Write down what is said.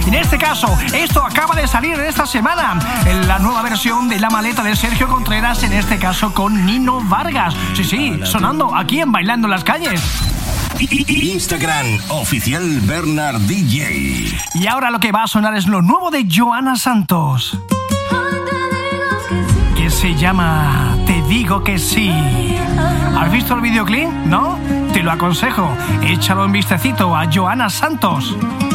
En este caso, esto acaba de salir en esta semana, en la nueva versión de La Maleta de Sergio Contreras, en este caso con Nino Vargas. Sí, sonando aquí en Bailando en las Calles. Instagram oficial Bernard DJ. Y ahora lo que va a sonar es lo nuevo de Joana Santos, que se llama Te digo que sí. ¿Has visto el videoclip? ¿No? Te lo aconsejo. Échalo un vistecito a Joana Santos.